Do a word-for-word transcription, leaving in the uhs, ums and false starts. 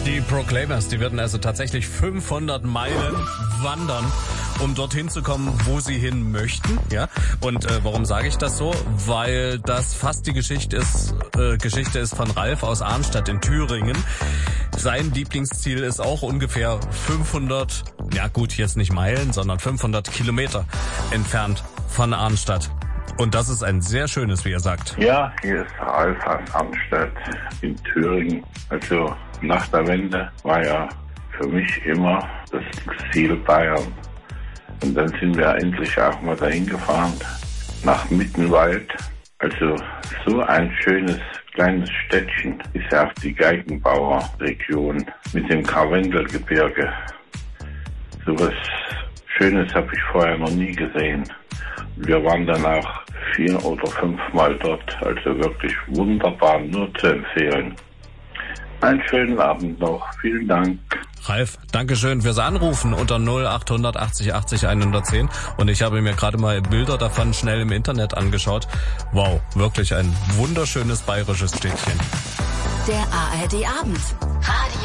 Die Proclaimers, die würden also tatsächlich fünfhundert Meilen wandern, um dorthin zu kommen, wo sie hin möchten. Ja. Und äh, warum sage ich das so? Weil das fast die Geschichte ist, äh, Geschichte ist von Ralf aus Arnstadt in Thüringen. Sein Lieblingsziel ist auch ungefähr fünfhundert, ja gut, jetzt nicht Meilen, sondern fünfhundert Kilometer entfernt von Arnstadt. Und das ist ein sehr schönes, wie er sagt. Ja, hier ist Ralf aus Arnstadt in Thüringen. Also nach der Wende war ja für mich immer das Ziel Bayern. Und dann sind wir endlich auch mal dahin gefahren, nach Mittenwald. Also so ein schönes kleines Städtchen ist ja auch die Geigenbauer-Region mit dem Karwendelgebirge. So was Schönes habe ich vorher noch nie gesehen. Wir waren dann auch vier oder fünfmal dort, also wirklich wunderbar, nur zu empfehlen. Einen schönen Abend noch, vielen Dank. Ralf, Dankeschön fürs Anrufen unter null acht achtzig achtzig hundertzehn. Und ich habe mir gerade mal Bilder davon schnell im Internet angeschaut. Wow, wirklich ein wunderschönes bayerisches Städtchen. Der A R D Abend. Radio